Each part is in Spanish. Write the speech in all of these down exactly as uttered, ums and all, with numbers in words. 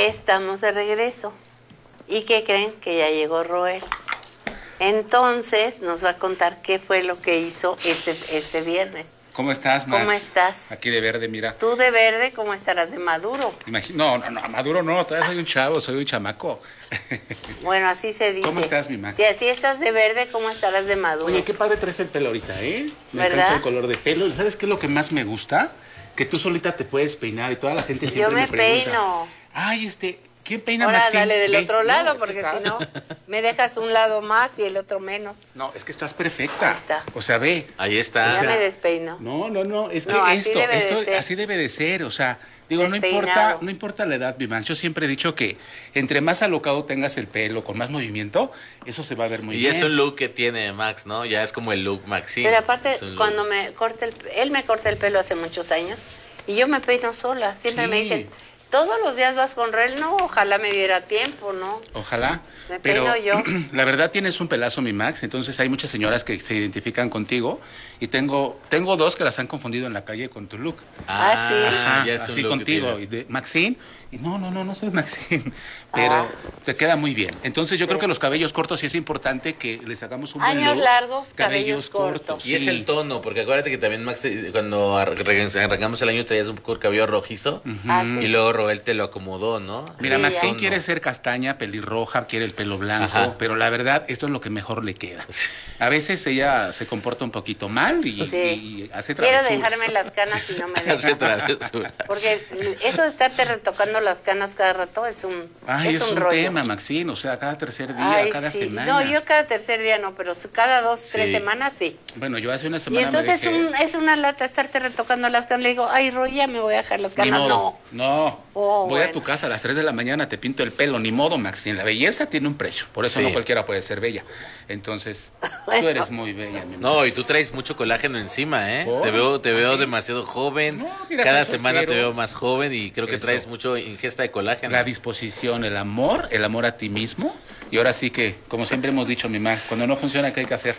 Estamos de regreso. ¿Y qué creen? Que ya llegó Roel. Entonces nos va a contar qué fue lo que hizo este, este viernes. ¿Cómo estás, Max? ¿Cómo estás? Aquí de verde, mira. Tú de verde, ¿cómo estarás de maduro? Imagin- no, no, no, maduro no, todavía soy un chavo, soy un chamaco. Bueno, así se dice. ¿Cómo estás, mi Max? Si así estás de verde, ¿cómo estarás de maduro? Oye, qué padre traes el pelo ahorita, ¿eh? Me ¿verdad? encanta el color de pelo. ¿Sabes qué es lo que más me gusta? Que tú solita te puedes peinar y toda la gente siempre Yo me, me pregunta. peino. Ay, este, ¿quién peina, Ahora Maxine? dale del Ve, otro lado, no, porque estás- si no, me dejas un lado más y el otro menos. No, es que estás perfecta. Ahí está. O sea, ve. Ahí Ya está. me despeino. No, no, no, es que No, así esto, debe de esto ser. así debe de ser, o sea, digo, no Despeinado. importa, no importa la edad, mi Max, yo siempre he dicho que entre más alocado tengas el pelo, con más movimiento, eso se va a ver muy Y bien. es un look que tiene Max, ¿no? Ya es como el look Maxine. Pero aparte, Es un look. cuando me corta el, él me corta el pelo hace muchos años y yo me peino sola. Siempre Sí. me dicen, todos los días vas con Roel. No, ojalá me diera tiempo, ¿no? Ojalá. Me Pero peino yo. la verdad tienes un pelazo, mi Max, entonces hay muchas señoras que se identifican contigo y tengo tengo dos que las han confundido en la calle con tu look. Ah, sí. Ajá, ya es un así look que contigo, y tienes. de Maxine, y no, no, no, no soy Maxine, pero Ah. te queda muy bien. Entonces yo Sí. creo que los cabellos cortos sí es importante que les hagamos un buen Años look. largos, cabellos cortos. Y es sí. el tono, porque acuérdate que también Max, eh, cuando ar- reg- arrancamos el año traías un poco el cabello rojizo Ah, sí. y luego Roel te lo acomodó, ¿no? Mira, Sí, Maxine ya. quiere ser castaña, pelirroja, quiere el pelo blanco, Ajá. pero la verdad, esto es lo que mejor le queda. A veces ella se comporta un poquito mal y, Sí. y hace Quiero travesuras. dejarme las canas y no me Hace dejan. travesura. Porque eso de estarte retocando las canas cada rato es un, Ay, es es, un, un, rollo. tema, Maxine, o sea, cada tercer día, Ay, cada sí. semana. No, yo cada tercer día no, pero cada dos, tres Sí. semanas sí. Bueno, yo hace una Y semana entonces me dejé... un- es una lata estarte retocando las canas. Le digo, ay, Roy, ya me voy a dejar las Ni canas. modo, No. no. Oh, Voy a bueno. tu casa a las tres de la mañana, te pinto el pelo, ni modo, Maxine. La belleza tiene un precio, por eso Sí. no cualquiera puede ser bella. Entonces, tú Bueno. eres muy bella, mi No, y tú traes mucho colágeno encima, ¿eh? ¿Por? Te veo, te veo ¿Ah, sí? demasiado joven. No, mira, Cada soy semana te soltero. veo más joven y creo que Eso. traes mucho ingesta de colágeno. La disposición, el amor, el amor a ti mismo. Y ahora sí que, como siempre hemos dicho, mi Max, cuando no funciona, ¿qué hay que hacer?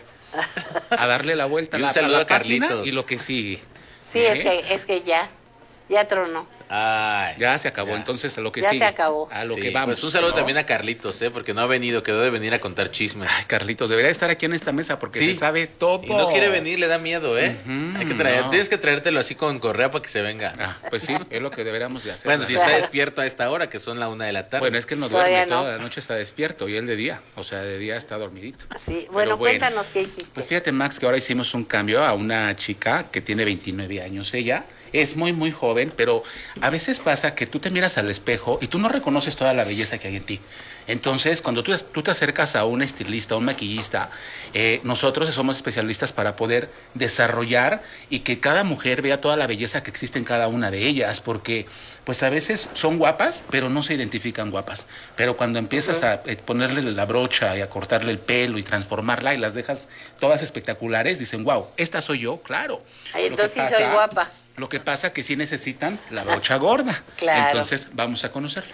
A darle la vuelta Y a un la, saludo a la a página Carlitos. y lo que sigue. Sí, ¿Eh? es que, es que ya, ya tronó. Ay, Ya se acabó, ya. entonces a lo que Ya se sigue. acabó. A lo Sí, que vamos. Pues un saludo ¿no? también a Carlitos, ¿eh? Porque no ha venido, quedó de venir a contar chismes. Ay, Carlitos, debería estar aquí en esta mesa porque Sí. se sabe todo. Y no quiere venir, le da miedo, ¿eh? Ujú, Hay que traer, no. tienes que traértelo así con correa para que se venga. Ah, pues sí, es lo que deberíamos de hacer. Bueno, si ¿verdad? está Claro. despierto a esta hora, que son la una de la tarde. Bueno, es que él no Todavía duerme, no. toda la noche está despierto y él de día, o sea, de día está dormidito. Sí. Pero Bueno, cuéntanos qué hiciste. Pues fíjate, Max, que ahora hicimos un cambio a una chica que tiene veintinueve años. Ella es muy, muy joven, pero a veces pasa que tú te miras al espejo y tú no reconoces toda la belleza que hay en ti. Entonces, cuando tú, tú te acercas a un estilista, a un maquillista, eh, nosotros somos especialistas para poder desarrollar y que cada mujer vea toda la belleza que existe en cada una de ellas, porque pues a veces son guapas, pero no se identifican guapas. Pero cuando empiezas a eh, ponerle la brocha y a cortarle el pelo y transformarla y las dejas todas espectaculares, dicen, wow, esta soy yo, claro. Ay, Lo que entonces sí soy guapa. Lo que pasa que sí necesitan la brocha gorda. Claro. Entonces, vamos a conocerla.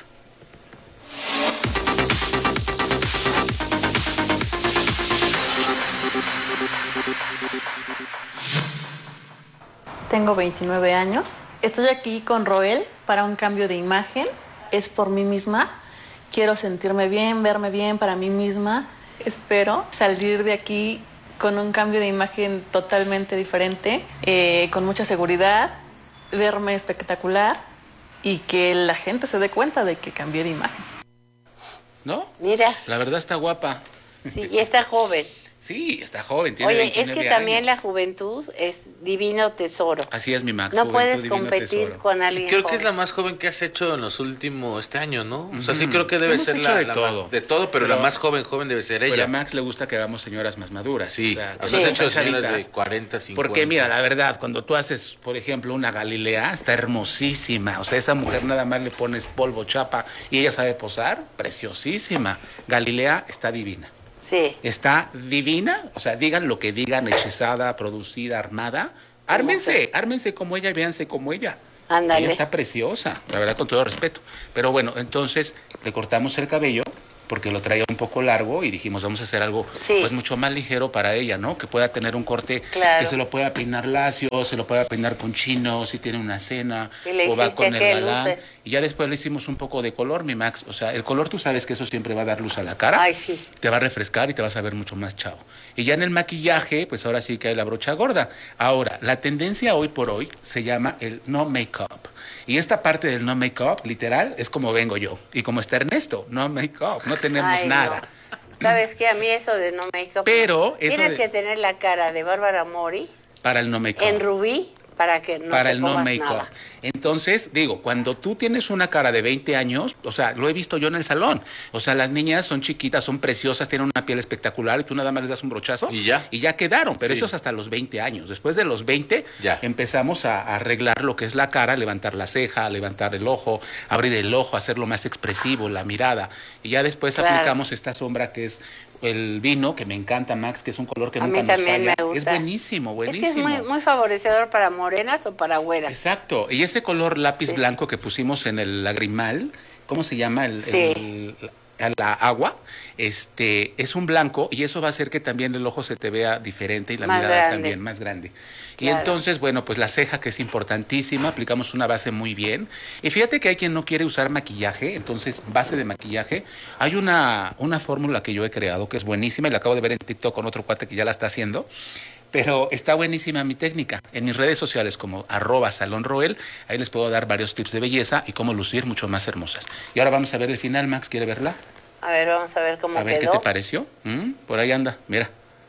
Tengo veintinueve años. Estoy aquí con Roel para un cambio de imagen. Es por mí misma. Quiero sentirme bien, verme bien para mí misma. Espero salir de aquí con un cambio de imagen totalmente diferente, eh, con mucha seguridad, verme espectacular y que la gente se dé cuenta de que cambié de imagen. ¿No? Mira, La verdad está guapa. sí, y está joven. Sí, está joven, tiene Oye, es veintinueve que también la años. juventud es divino tesoro. Así es mi Max. No juventud, puedes divino competir tesoro. con alguien Creo que es joven. la más joven que has hecho en los últimos, este año, ¿no? O sea, sí Ujú. creo que debe Hemos ser hecho la, de la todo. más, de todo, pero, Pero- la más joven, joven debe ser Pero ella. a Max le gusta que hagamos señoras más maduras. Sí, o sea, o que sea, no has hecho sean señoras de chavitas. cuarenta, cincuenta. Porque mira, la verdad, cuando tú haces, por ejemplo, una Galilea, está hermosísima. O sea, esa mujer nada más le pones polvo, chapa y ella sabe posar, preciosísima. Galilea está divina. Sí. Está divina, o sea, digan lo que digan, hechizada, producida, armada. Ármense, ármense como ella y véanse como ella. Ándale. Ella está preciosa, la verdad, con todo respeto. Pero bueno, entonces le cortamos el cabello, porque lo traía un poco largo y dijimos, vamos a hacer algo Sí. pues mucho más ligero para ella, ¿no? Que pueda tener un corte, Claro. que se lo pueda peinar lacio, se lo pueda peinar con chino, si tiene una cena, Y le o va dijiste con que el galán. luce. Y ya después le hicimos un poco de color, mi Max. O sea, el color tú sabes que eso siempre va a dar luz a la cara. Ay, sí. Te va a refrescar y te vas a ver mucho más chavo. Y ya en el maquillaje, pues ahora sí que hay la brocha gorda. Ahora, la tendencia hoy por hoy se llama el no make-up. Y esta parte del no make-up, literal, es como vengo yo. Y como está Ernesto, no make-up, no tenemos Ay, nada. no. ¿Sabes qué? A mí eso de no make-up. Pero eso Tienes de- que tener la cara de Bárbara Mori Para el no make-up. en rubí para que no para te el no comas make-up. nada. Entonces, digo, cuando tú tienes una cara de veinte años, o sea, lo he visto yo en el salón. O sea, las niñas son chiquitas, son preciosas, tienen una piel espectacular y tú nada más les das un brochazo. Y ya. Y ya quedaron, pero Sí. eso es hasta los veinte años. Después de los veinte, Ya. empezamos a, a arreglar lo que es la cara, levantar la ceja, levantar el ojo, abrir el ojo, hacerlo más expresivo, la mirada. Y ya después Claro. aplicamos esta sombra que es el vino, que me encanta, Max, que es un color que A nunca mí nos también falla. me gusta. Es buenísimo, buenísimo. Es que es muy, muy favorecedor para morenas o para güeras. Exacto, y ese color lápiz Sí. blanco que pusimos en el lagrimal, ¿cómo se llama? El, Sí. el- a la agua, este, es un blanco y eso va a hacer que también el ojo se te vea diferente y la Más mirada grande. también más grande. Y Claro. entonces, bueno, pues la ceja que es importantísima, aplicamos una base muy bien. Y fíjate que hay quien no quiere usar maquillaje, entonces base de maquillaje. Hay una, una fórmula que yo he creado que es buenísima y la acabo de ver en TikTok con otro cuate que ya la está haciendo. Pero está buenísima mi técnica. En mis redes sociales como arroba Salón Roel, ahí les puedo dar varios tips de belleza y cómo lucir mucho más hermosas. Y ahora vamos a ver el final, Max, ¿quiere verla? A ver, vamos a ver cómo A ver quedó. qué te pareció. ¿Mm? Por ahí anda, mira.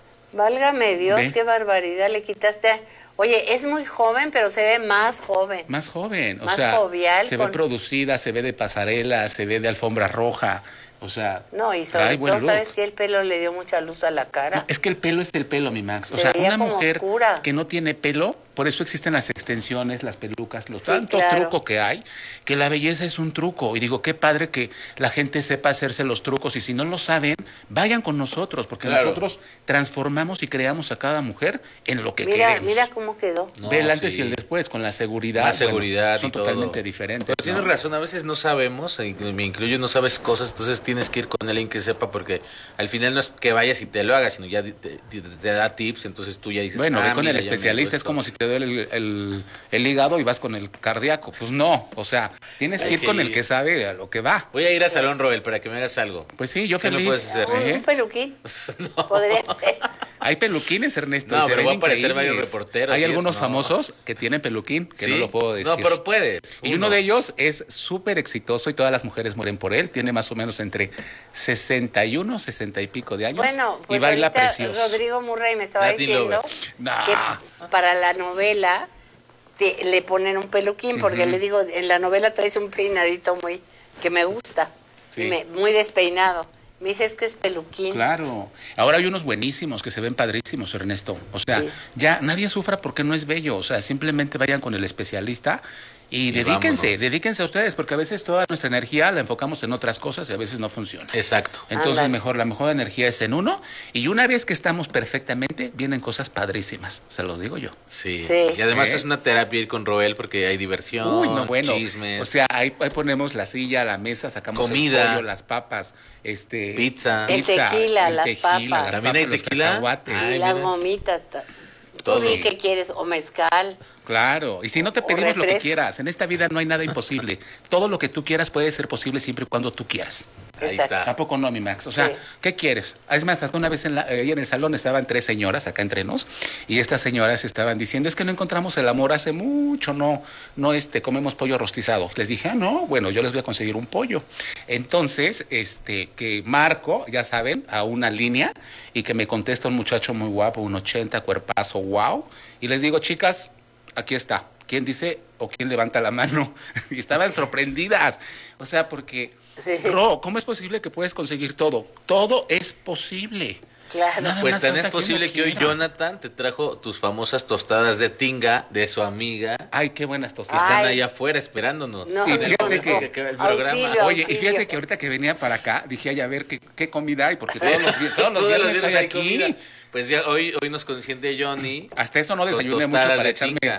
Válgame Dios, Ve. qué barbaridad le quitaste. a- Oye, es muy joven, pero se ve más joven. Más joven, o Más sea, jovial, se con- ve producida, se ve de pasarela, se ve de alfombra roja, o sea, No, y trae sobre buen todo, look. ¿sabes que el pelo le dio mucha luz a la cara? No, es que el pelo es el pelo, mi Max. O Se sea, veía una como mujer oscura. que no tiene pelo, por eso existen las extensiones, las pelucas, lo Sí, tanto claro. truco que hay, que la belleza es un truco. Y digo, qué padre que la gente sepa hacerse los trucos. Y si no lo saben, vayan con nosotros, porque Claro. nosotros transformamos y creamos a cada mujer en lo que Mira, queremos. mira cómo quedó. No, Ve el antes sí. y el después, con la seguridad. Más bueno, seguridad son y todo. totalmente diferentes. Pero tienes ¿no? razón, a veces no sabemos, y me incluyo, no sabes cosas, entonces tienes que ir con alguien que sepa, porque al final no es que vayas y te lo hagas, sino ya te, te- te da tips, entonces tú ya dices, Bueno, ah, ve con mira, el ya me especialista, dijo es esto. como si te duele el, el- el hígado y vas con el cardíaco. Pues no, o sea, tienes Hay que ir que con el ir. que sabe a lo que va. Voy a ir a Salón Roel para que me hagas algo. Pues sí, yo ¿Qué me feliz. puedes hacer? Un, ¿eh? un peluquín. Podría ser. Hay peluquines, Ernesto. No, y se pero ven va a aparecer increíbles. varios reporteros Hay y algunos eso, no. famosos que tienen peluquín, que no ¿Sí? lo puedo decir. No, pero puedes. Y uno de ellos es súper exitoso y todas las mujeres mueren por él. Tiene más o menos entre sesenta y uno, sesenta y pico de años. Bueno, pues y baila ahorita precioso. Rodrigo Murray me estaba Latin diciendo Lover. Nah. que para la novela te- le ponen un peluquín, porque Ujú. le digo, en la novela traes un peinadito muy que me gusta, Sí. y me- muy despeinado. Me dice, es que es peluquín. Claro. Ahora hay unos buenísimos que se ven padrísimos, Ernesto. O sea, Sí. ya nadie sufra porque no es bello. O sea, simplemente vayan con el especialista y, Y dedíquense, vámonos. dedíquense a ustedes, porque a veces toda nuestra energía la enfocamos en otras cosas y a veces no funciona. Exacto. Entonces, Ándale. mejor, la mejor energía es en uno, y una vez que estamos perfectamente, vienen cosas padrísimas, se los digo yo. Sí. Sí. Y además ¿Eh? es una terapia ir con Roel porque hay diversión, Uy, no, bueno. chismes, O sea, ahí, ahí ponemos la silla, la mesa, sacamos Comida. el pollo, las papas, este, Pizza. El tequila, las papas. las ¿También hay papas, los tequila? cacahuates. Ay, y las mira. gomitas. ta- Todo. Tú di qué quieres, o mezcal. Claro, y si no te O pedimos lo que refresco. quieras, en esta vida no hay nada imposible. Todo lo que tú quieras puede ser posible siempre y cuando tú quieras. Ahí Exacto. está. Tampoco no, mi Max. O sea, Sí. ¿qué quieres? Es más, hasta una vez en la- ahí en el salón estaban tres señoras acá entre nos, y estas señoras estaban diciendo, es que no encontramos el amor hace mucho, no, no este, comemos pollo rostizado. Les dije, ah, no, bueno, yo les voy a conseguir un pollo. Entonces, este, que marco, ya saben, a una línea, y que me contesta un muchacho muy guapo, un ochenta, cuerpazo, wow, y les digo, chicas, aquí está. ¿Quién dice o quién levanta la mano? Y estaban sorprendidas. O sea, porque, Sí. Ro, ¿cómo es posible que puedes conseguir todo? Todo es posible. Claro. Nada Pues más tan falta es posible quien que lo hoy quiera. Jonathan te trajo tus famosas tostadas de tinga de su amiga Ay, qué buenas que tostadas. están Ay. allá afuera esperándonos. No, Y En el fíjate momento que- que acabe el programa. Auxilio. Oye, y auxilio. fíjate que ahorita que venía para acá, dije, ay, a ver qué, qué comida hay, porque todos los, vi- todos los Todos viernes hay aquí. comida. Pues ya hoy, hoy nos consiente Johnny. Hasta eso no con desayuné mucho tostadas para de echarme tinga.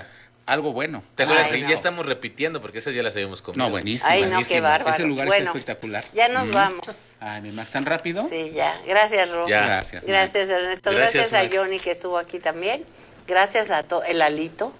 algo bueno. ¿Te acuerdas Ay, que no. ya estamos repitiendo? Porque esas ya las habíamos comido. No, buenísimo. Ay, no, qué buenísimas. bárbaros. Ese lugar Bueno, está espectacular. Ya nos Mm. vamos. Ay, mi Max, ¿tan rápido? Sí, ya. Gracias, Ro. Ya. Gracias. Gracias, Ernesto. Gracias, Gracias, a Max. Johnny que estuvo aquí también. Gracias a to el Alito.